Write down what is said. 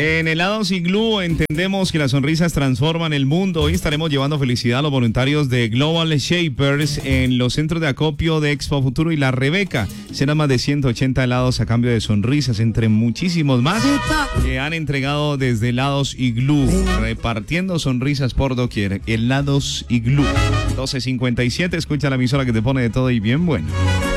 En Helados Iglú entendemos que las sonrisas transforman el mundo. Hoy estaremos llevando felicidad a los voluntarios de Global Shapers en los centros de acopio de Expo Futuro y La Rebeca. Serán más de 180 helados a cambio de sonrisas, entre muchísimos más que han entregado desde Helados Iglú, repartiendo sonrisas por doquier. Helados Iglú. 12:57, escucha la emisora que te pone de todo y bien bueno.